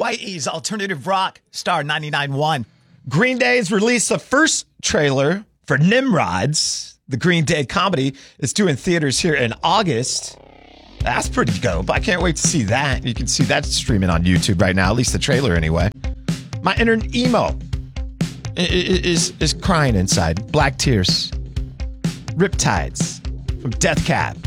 Hawaii's alternative rock, Star 99.1. Green Day's released the first trailer for Nimrods. The Green Day comedy is due in theaters here in August. That's pretty dope. I can't wait to see that. You can see that streaming on YouTube right now, at least the trailer anyway. My inner emo is crying inside. Black tears. Riptides from Death Cab.